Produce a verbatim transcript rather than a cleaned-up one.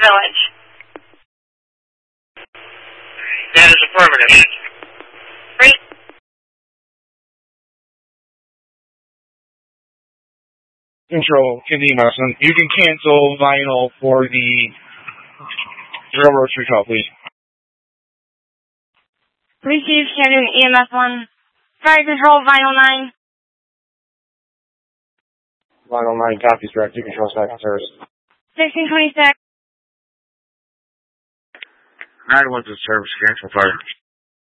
Village. That is affirmative. Great. Control, Cindy Madison. You can cancel vinyl for the railroad street call, please. Receive Shannon E M S one. Fire control, vinyl nine. Vinyl nine copies, direct. You control back on service. sixteen twenty-six. nine one to service, cancel fire.